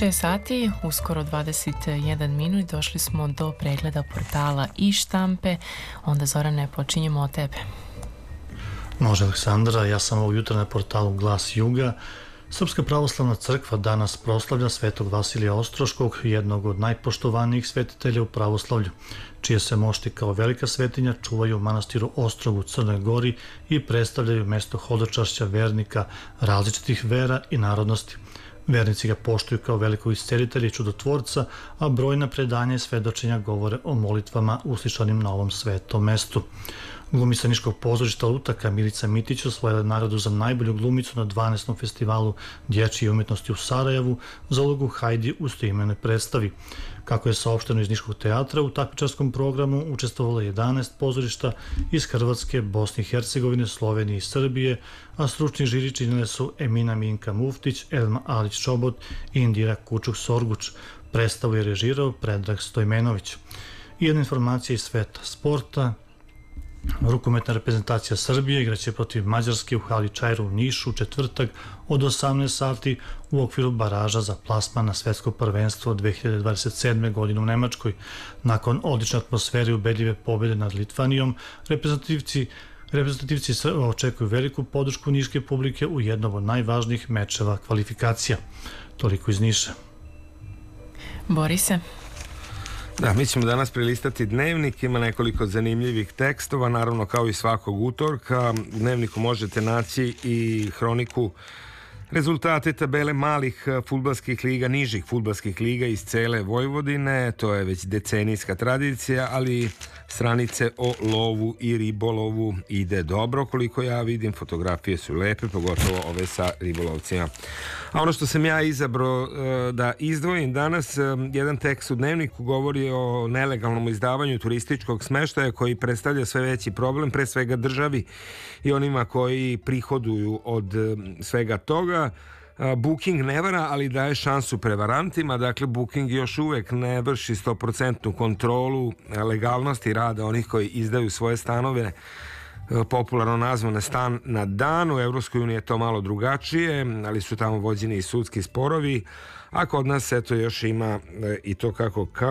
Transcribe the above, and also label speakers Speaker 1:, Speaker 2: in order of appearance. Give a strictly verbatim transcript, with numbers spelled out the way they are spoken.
Speaker 1: šest sati, uskoro dvadeset jedan minut, došli smo do pregleda portala i štampe. Onda, Zorane, počinjemo od tebe.
Speaker 2: Može, Aleksandra, ja sam ovog jutra na portalu Glas Juga. Srpska pravoslavna crkva danas proslavlja svetog Vasilija Ostroškog, jednog od najpoštovanijih svetitelja u pravoslavlju, čije se mošti kao velika svetinja čuvaju u manastiru Ostrog u Crnoj Gori i predstavljaju mesto hodočašća vernika različitih vera i narodnosti. Vernici ga poštuju kao velikog iscelitelja i čudotvorca, a brojna predanja i svedočenja govore o molitvama uslišanim na ovom svetom mestu. Glumica Niškog pozorišta Lutaka Milica Mitić osvojila je nagradu za najbolju glumicu na dvanaestom festivalu dječje umetnosti u Sarajevu za ulogu Hajdi u stoimenoj predstavi. Kako je saopšteno iz Niškog teatra, u takmičarskom programu učestvovalo je jedanaest pozorišta iz Hrvatske, Bosne i Hercegovine, Slovenije i Srbije, a stručni žiri činile su Emina Minka Muftić, Elma Alić Čobot i Indira Kučuk-Sorguč. Predstavu je režirao Predrag Stojmenović. I jedna informacija iz sveta sporta. Rukometna reprezentacija Srbije igraće protiv Mađarske u hali Čajru u Nišu u četvrtak od osamnaest sati u okviru baraža za plasman na svetsko prvenstvo dve hiljade dvadeset sedme. godine u Nemačkoj. Nakon odlične atmosfere i ubedljive pobjede nad Litvanijom, reprezentativci reprezentativci očekuju veliku podršku niške publike u jednom od najvažnijih mečeva kvalifikacija. Toliko iz Niša.
Speaker 1: Borise.
Speaker 3: Da, mi ćemo danas prilistati dnevnik, ima nekoliko zanimljivih tekstova, naravno kao i svakog utorka. U dnevniku možete naći i hroniku, rezultate tabele malih fudbalskih liga, nižih fudbalskih liga iz cele Vojvodine, to je već decenijska tradicija, ali stranice o lovu i ribolovu ide dobro, koliko ja vidim, fotografije su lepe, pogotovo ove sa ribolovcima. A ono što sam ja izabrao da izdvojim danas, jedan tekst u dnevniku govori o nelegalnom izdavanju turističkog smeštaja koji predstavlja sve veći problem, pre svega državi i onima koji prihoduju od svega toga. Booking ne vara, ali daje šansu prevarantima. Dakle, Booking još uvek ne vrši sto posto kontrolu legalnosti rada onih koji izdaju svoje stanove, popularno nazvane stan na dan. U Evropskoj uniji je to malo drugačije, ali su tamo vođeni i sudski sporovi, a kod nas eto još ima i to kako